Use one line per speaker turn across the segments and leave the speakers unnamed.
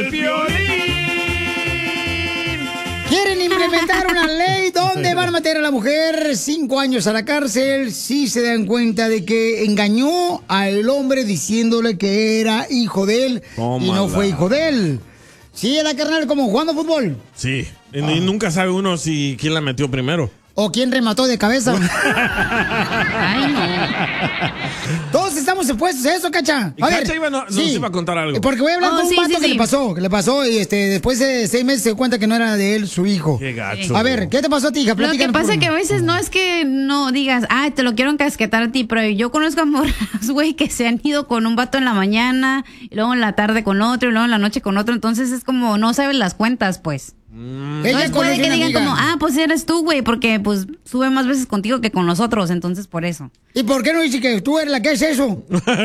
de Piolín.
Quieren implementar una ley donde van a meter a la mujer 5 años a la cárcel si se dan cuenta de que engañó al hombre diciéndole que era hijo de él y no fue hijo de él. Sí, era carnal como jugando fútbol.
Sí, y nunca sabe uno si quién la metió primero.
¿O quién remató de cabeza?
Ay, no.
Todos estamos expuestos a eso, Cacha.
Y Cacha nos iba a contar algo.
Porque voy a hablar con un vato que le pasó y después de 6 meses se dio cuenta que no era de él su hijo.
Qué gacho.
A ver, ¿qué te pasó a ti, hija?
Lo que pasa es que a veces no es que no digas, ay, te lo quiero encasquetar a ti, pero yo conozco a morras, güey, que se han ido con un vato en la mañana, y luego en la tarde con otro, y luego en la noche con otro, entonces es como, no saben las cuentas, pues. Entonces puede que digan como, pues eres tú, güey, porque pues sube más veces contigo que con nosotros, entonces por eso.
¿Y por qué no dice que tú eres la que hace eso?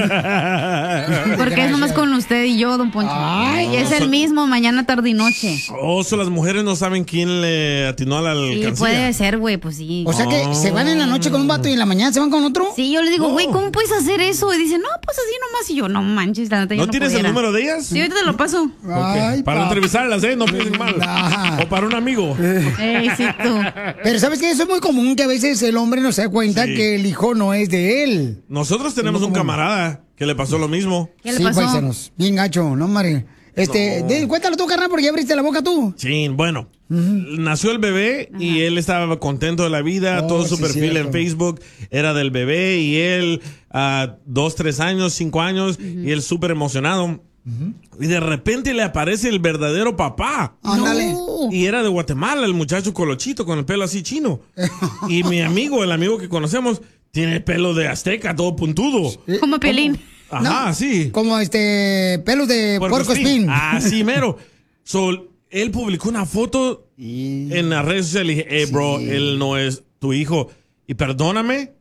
Porque es nomás con usted y yo, don Poncho. Y es el mismo mañana, tarde y noche.
Las mujeres no saben quién le atinó a la alcancía.
Sí, puede ser, güey, pues sí.
O sea que se van en la noche con un vato y en la mañana se van con otro.
Sí, yo le digo, güey, ¿cómo puedes hacer eso? Y dice, no, pues así nomás. Y yo, no manches, la neta, yo
¿No tienes el número de ellas?
Sí, ahorita te lo paso.
Ay,
para entrevistarlas, no piensen mal. O para un amigo.
Ey, sí, tú.
Pero ¿sabes qué? Eso es muy común que a veces el hombre no se da cuenta que el hijo no es de él.
Nosotros tenemos un camarada que le pasó lo mismo.
¿Qué le pasó?
Paisanos. Bien gacho, ¿no, Mari? Cuéntalo tú, carnal, porque ya abriste la boca tú.
Sí, bueno. Nació el bebé y él estaba contento de la vida. Todo su perfil en Facebook era del bebé y él 2, 3 años, 5 años y él súper emocionado. Y de repente le aparece el verdadero papá.
Ándale.
Y era de Guatemala, el muchacho colochito con el pelo así chino. Y mi amigo, el amigo que conocemos, tiene el pelo de azteca, todo puntudo.
Como Piolín.
Ajá, sí.
Como pelos de puerco espín.
Así mero. Él publicó una foto en las redes sociales y dije, bro, él no es tu hijo. Y perdóname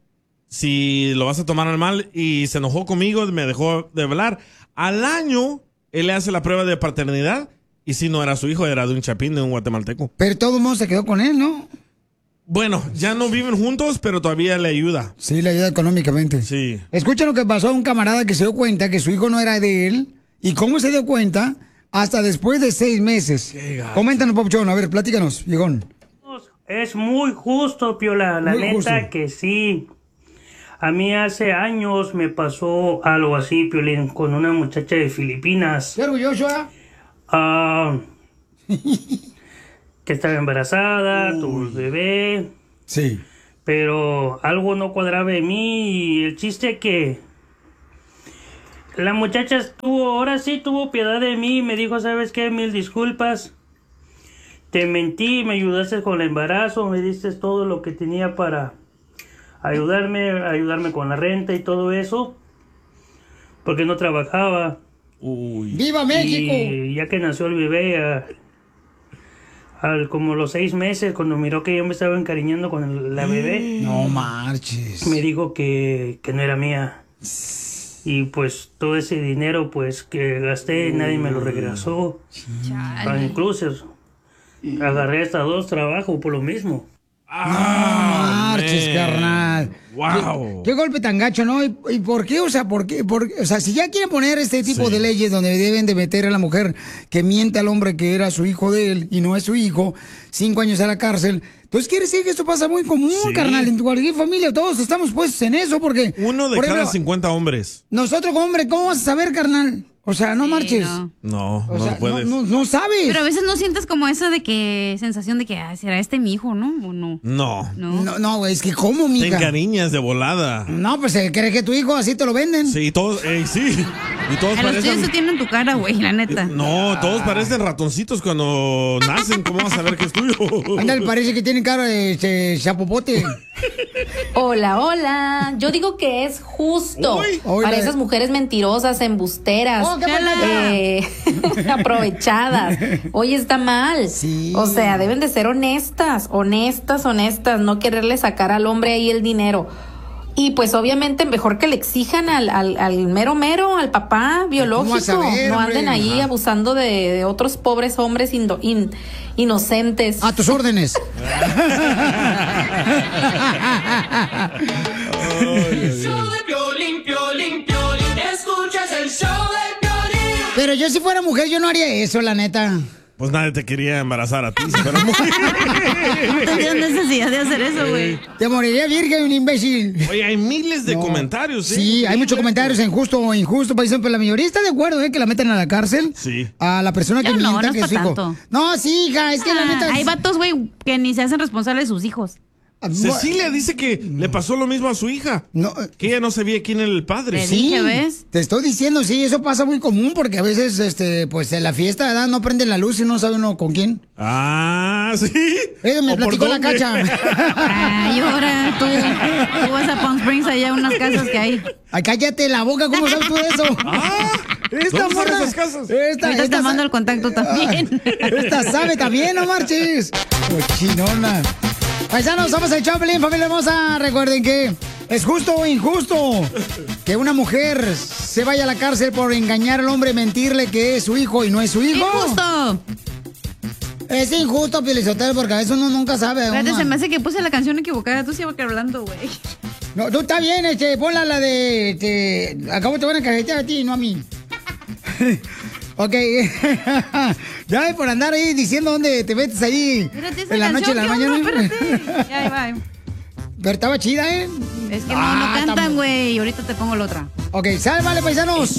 si lo vas a tomar al mal. Y se enojó conmigo, me dejó de hablar. Al año, él le hace la prueba de paternidad y si no era su hijo, era de un chapín, de un guatemalteco.
Pero todo el mundo se quedó con él, ¿no?
Bueno, ya no viven juntos, pero todavía le ayuda.
Sí, le ayuda económicamente.
Sí.
Escucha lo que pasó a un camarada que se dio cuenta que su hijo no era de él. ¿Y cómo se dio cuenta? Hasta después de 6 meses. Coméntanos, Popchón. A ver, platícanos, viejón.
Es muy justo, Piola. La neta que sí. A mí hace años me pasó algo así, Piolín, con una muchacha de Filipinas.
¿Qué orgulloso,
que estaba embarazada, tuvo el bebé.
Sí.
Pero algo no cuadraba en mí y el chiste que la muchacha ahora sí tuvo piedad de mí y me dijo, ¿sabes qué? 1000 disculpas. Te mentí, me ayudaste con el embarazo, me diste todo lo que tenía para ayudarme con la renta y todo eso, porque no trabajaba.
¡Viva México!
Y ya que nació el bebé, como los 6 meses, cuando miró que yo me estaba encariñando con la bebé,
no marches,
me dijo que no era mía. Y pues todo ese dinero pues que gasté, nadie me lo regresó. Incluso agarré hasta 2 trabajos por lo mismo.
Marches, carnal.
Wow.
¿Qué golpe tan gacho, ¿no? ¿Y por qué? O sea, si ya quieren poner este tipo de leyes donde deben de meter a la mujer que miente al hombre que era su hijo de él y no es su hijo, 5 años a la cárcel, pues quiere decir que esto pasa muy común, carnal, en cualquier familia, todos estamos puestos en eso, porque...
1 de cada 50 hombres.
Nosotros como hombre, ¿cómo vas a saber, carnal? O sea, no marches.
No puedes.
No sabes.
Pero a veces no sientes como esa de que sensación de que será mi hijo, ¿no? ¿O no?
No, güey, es que ¿cómo, mija?
Te encariñas de volada.
No, pues se cree que tu hijo así te lo venden.
Sí, todos, sí. Y todos
a los tuyos se tienen tu cara, güey, la neta.
No, todos parecen ratoncitos cuando nacen. ¿Cómo vas a saber que es tuyo?
Ándale, parece que tienen cara de chapopote.
Hola. Yo digo que es justo para esas mujeres mentirosas, embusteras, aprovechadas. Oye, está mal.
Sí.
O sea, deben de ser honestas, no quererle sacar al hombre ahí el dinero. Y pues obviamente mejor que le exijan al mero, al papá biológico.
Saber,
no anden ahí abusando de otros pobres hombres inocentes.
A tus órdenes.
El show de Piolín, Piolín, Piolín. Escuchas el show de Piolín.
Pero yo si fuera mujer, yo no haría eso, la neta.
Pues nadie te quería embarazar a ti, pero
No tendrías necesidad de hacer eso, güey.
Te moriría virgen, un imbécil.
Oye, hay miles de comentarios, ¿sí?
Sí, hay muchos comentarios en justo o injusto, paisano, pero la mayoría está de acuerdo, que la meten a la cárcel.
Sí.
A la persona que
Yo no,
mienta
no es
que es su
pa'
hijo.
tanto.
No, sí, hija, es que la neta...
Hay vatos, güey, que ni se hacen responsables de sus hijos.
Cecilia dice que le pasó lo mismo a su hija.
No,
Que ella no sabía quién era el padre.
Le dije, ¿ves?
te estoy diciendo, sí, eso pasa muy común porque a veces, pues en la fiesta, ¿verdad? No prende la luz y no sabe uno con quién.
Ah, sí.
Me
¿O por
platicó la
dónde?
Cacha.
Ay, ahora tú vas a Palm Springs, allá unas casas que hay.
Ay, cállate la boca, ¿cómo sabes tú eso? Esta
¿dónde están
morra.
esas casas?
Ahorita te mando el contacto también.
Esta sabe también, no marches. Cochinona. Paisanos, somos el Choplin, familia hermosa. Recuerden que es justo o injusto que una mujer se vaya a la cárcel por engañar al hombre, mentirle que es su hijo y no es su hijo.
¡Injusto!
Es injusto, Pielizotelo, porque a veces uno nunca sabe.
Espérate,
uno.
se me hace que puse la canción equivocada. Tú sigue hablando, güey.
No, tú está bien, ponla la de... Acabo te van a cajetear a ti, no a mí. Ok. Ya por andar ahí diciendo dónde te metes ahí.
Espérate, esa
en la noche, en la
canción,
mañana.
¿qué onda? Espérate. Ya, ahí va.
Pero estaba chida, ¿eh?
Es que no
está
cantan, güey. Y ahorita te pongo la otra.
Ok, sale, vale, paisanos.